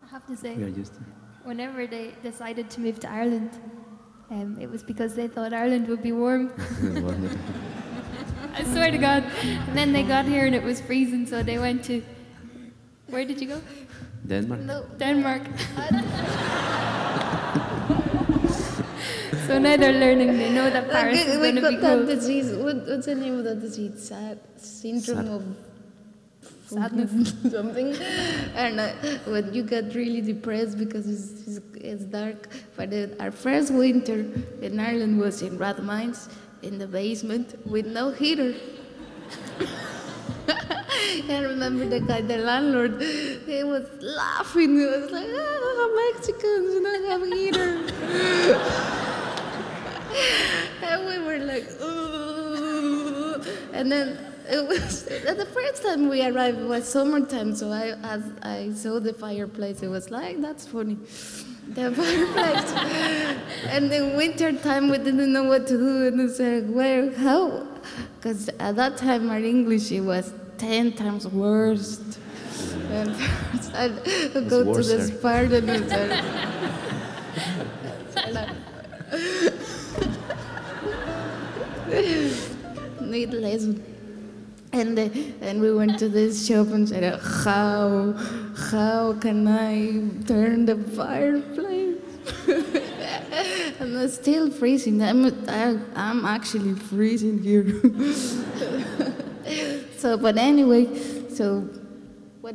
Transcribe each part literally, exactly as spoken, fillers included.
I have to say, We are used to. whenever they decided to move to Ireland, um, it was because they thought Ireland would be warm. Wasn't it? I swear to God. And then they got here and it was freezing, so they went to. Where did you go? Denmark? No. Denmark. So now they're learning. They know that Paris Like, is we going to got be that cold. disease. What, what's the name of that disease? Sad syndrome Sad. of Sadness. something. And uh, when you get really depressed because it's, it's, it's dark. But uh, our first winter in Ireland was in Rathmines, in the basement, with no heater. I remember the guy, the landlord, he was laughing. He was like, ah, Mexicans don't have a heater. And we were like, ooh. And then it was the first time we arrived was summertime, so I as I saw the fireplace, it was like, that's funny. The fireplace. And in winter time we didn't know what to do, and it's like, where, how? Because at that time our English it was ten times worse. And I'd go to worse, the sir. Spartan and say, need lesson. And uh, and we went to this shop and said, how how can I turn the fireplace? And it's still freezing. I'm I, I'm actually freezing here. So, but anyway, so what?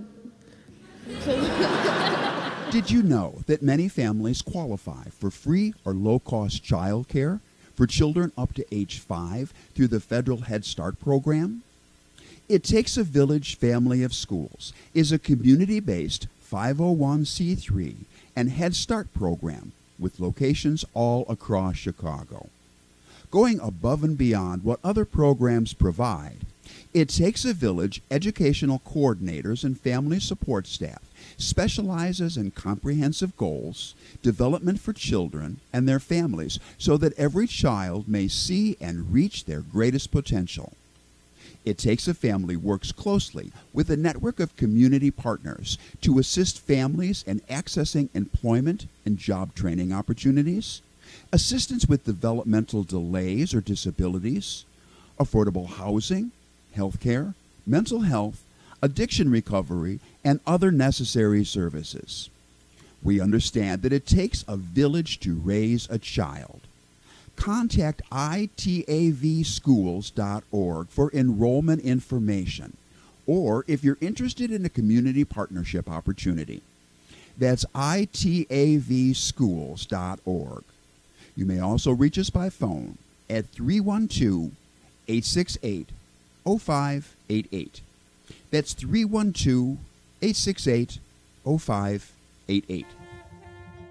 Did you know that many families qualify for free or low-cost child care for children up to age five through the federal Head Start program? It Takes a Village Family of Schools is a community-based five oh one c three and Head Start program with locations all across Chicago. Going above and beyond what other programs provide, It Takes a Village educational coordinators and family support staff specializes in comprehensive goals, development for children and their families so that every child may see and reach their greatest potential. It Takes a Family works closely with a network of community partners to assist families in accessing employment and job training opportunities, assistance with developmental delays or disabilities, affordable housing, health care, mental health, addiction recovery, and other necessary services. We understand that it takes a village to raise a child. Contact I T A V schools dot org for enrollment information, or if you're interested in a community partnership opportunity. That's I T A V schools dot org. You may also reach us by phone at three one two, eight six eight, oh five eight eight. That's three one two, eight six eight, oh five eight eight.